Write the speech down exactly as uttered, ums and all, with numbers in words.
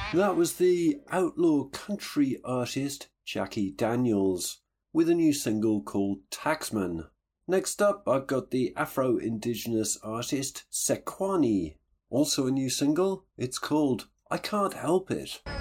That was the outlaw country artist Jackie Daniels with a new single called Taxman. Next up, I've got the Afro-Indigenous artist Sequani. Also a new single, it's called I Can't Help It.